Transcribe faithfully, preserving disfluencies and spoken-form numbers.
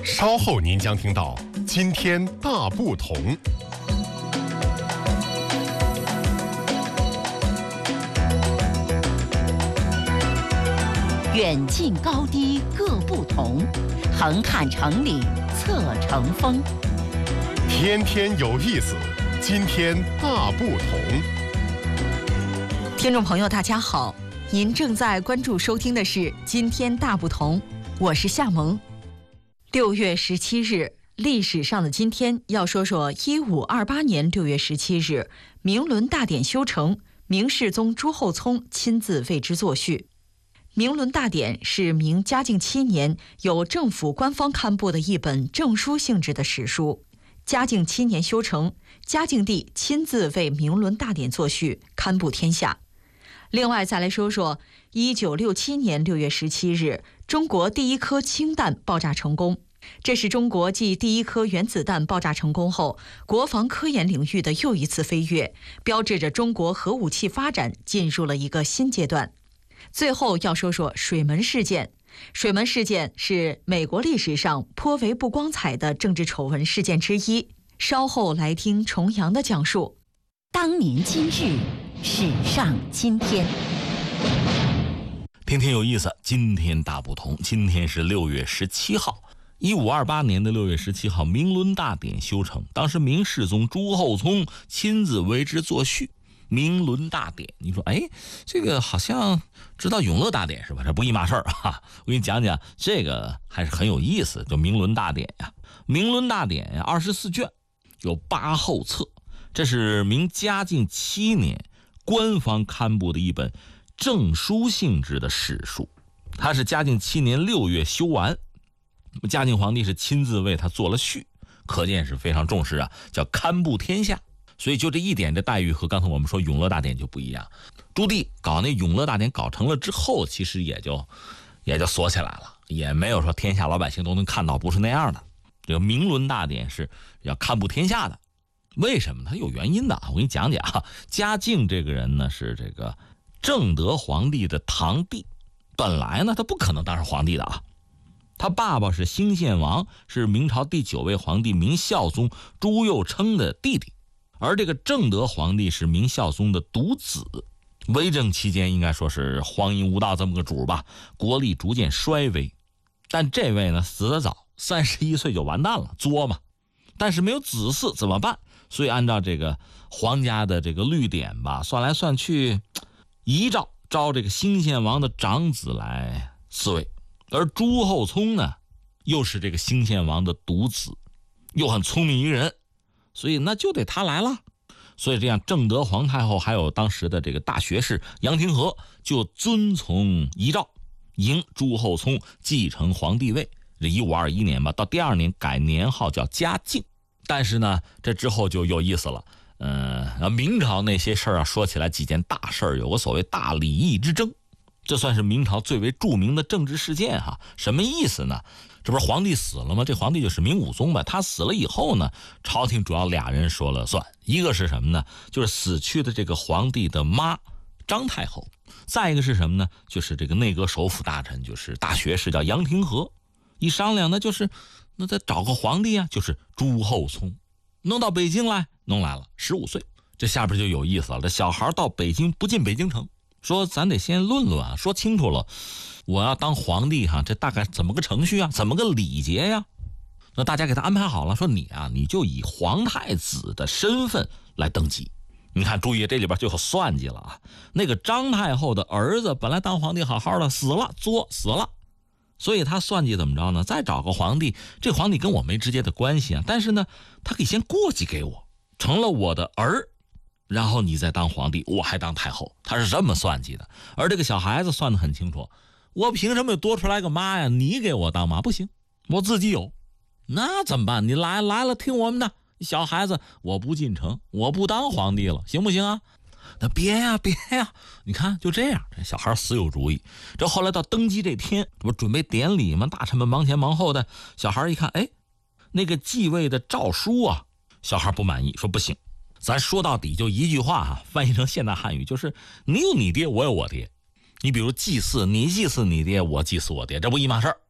稍后您将听到今天大不同。 远近高低各不同，横看成岭侧成峰。 天天有意思，今天大不同。 听众朋友大家好，您正在关注收听的是今天大不同，我是夏萌。六月十七日，历史上的今天，要说说一五二八年六月十七日，明伦大典修成，明世宗朱厚熜亲自为之作序。明伦大典是明嘉靖七年由政府官方刊布的一本证书性质的史书。嘉靖七年修成，嘉靖帝亲自为明伦大典作序，刊布天下。另外再来说说一九六七年六月十七日，中国第一颗氢弹爆炸成功。这是中国继第一颗原子弹爆炸成功后，国防科研领域的又一次飞跃，标志着中国核武器发展进入了一个新阶段。最后要说说水门事件。水门事件是美国历史上颇为不光彩的政治丑闻事件之一，稍后来听重阳的讲述。 当年今日，史上今天。 天天有意思，今天大不同。今天是六月十七号，一五二八年的六月十七号，明伦大典修成。当时明世宗朱厚熜亲自为之作序。明伦大典，你说，哎，这个好像知道永乐大典是吧？这不一码事儿啊！我给你讲讲，这个还是很有意思。就明伦大典呀，明伦大典呀，二十四卷，有八后册。这是明嘉靖七年官方刊布的一本证书性质的史书，它是嘉靖七年六月修完，嘉靖皇帝是亲自为他做了序，可见是非常重视啊，叫刊布天下。所以就这一点，这待遇和刚才我们说永乐大典就不一样。朱棣搞那永乐大典搞成了之后，其实也就也就锁起来了，也没有说天下老百姓都能看到，不是那样的。这个明伦大典是要刊布天下的，为什么？它有原因的。我给你讲讲啊。嘉靖这个人呢，是这个正德皇帝的堂弟，本来呢他不可能当上皇帝的啊。他爸爸是兴献王，是明朝第九位皇帝明孝宗朱佑樘的弟弟。而这个正德皇帝是明孝宗的独子，为政期间应该说是荒淫无道这么个主吧，国力逐渐衰微。但这位呢死得早，三十一岁就完蛋了，作嘛。但是没有子嗣怎么办？所以按照这个皇家的这个律典吧，算来算去，遗诏招这个兴献王的长子来嗣位。而朱厚熜呢，又是这个兴献王的独子，又很聪明一个人。所以那就得他来了，所以这样正德皇太后还有当时的这个大学士杨廷和就遵从遗诏，迎朱厚熜继承皇帝位。这一五二一年吧，到第二年改年号叫嘉靖。但是呢，这之后就有意思了。呃，明朝那些事儿啊，说起来几件大事儿，有个所谓大礼义之争，这算是明朝最为著名的政治事件哈。什么意思呢？这不是皇帝死了吗？这皇帝就是明武宗呗。他死了以后呢，朝廷主要俩人说了算，一个是什么呢？就是死去的这个皇帝的妈张太后，再一个是什么呢？就是这个内阁首辅大臣，就是大学士叫杨廷和。一商量呢，就是那再找个皇帝啊，就是朱厚熜，弄到北京来，弄来了，十五岁。这下边就有意思了，这小孩到北京不进北京城，说咱得先论论啊，说清楚了。我要当皇帝哈，这大概怎么个程序啊？怎么个礼节呀？那大家给他安排好了，说你啊，你就以皇太子的身份来登基。你看，注意这里边就有算计了啊。那个张太后的儿子本来当皇帝好好的，死了，作死了，所以他算计怎么着呢？再找个皇帝，这皇帝跟我没直接的关系啊，但是呢，他可以先过继给我，成了我的儿。然后你再当皇帝，我还当太后，他是这么算计的。而这个小孩子算得很清楚，我凭什么多出来个妈呀？你给我当妈不行，我自己有。那怎么办？你来来了，听我们的。小孩子，我不进城，我不当皇帝了，行不行啊？那别呀别呀！你看就这样，这小孩死有主意。这后来到登基这天，不准备典礼吗？大臣们忙前忙后的。小孩一看，哎，那个继位的诏书啊，小孩不满意，说不行。咱说到底就一句话哈、啊，翻译成现代汉语就是你有你爹，我有我爹。你比如祭祀，你祭祀你爹，我祭祀我爹，这不一码事儿。